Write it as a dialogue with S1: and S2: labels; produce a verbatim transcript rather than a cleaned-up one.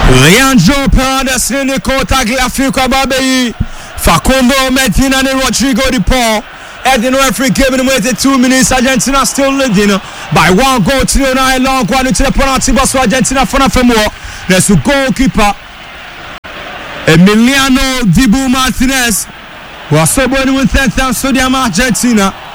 S1: Leandro Paredes in the quarter, Glafico Babi, Facundo Medina and Rodrigo Di Paul. Eddie Referee giving away the two minutes. Argentina still leading by one goal to the nine long one into the penalty box for Argentina for nothing more. There's the goalkeeper Emiliano Dibu Martinez was so born with ten times for the Argentina.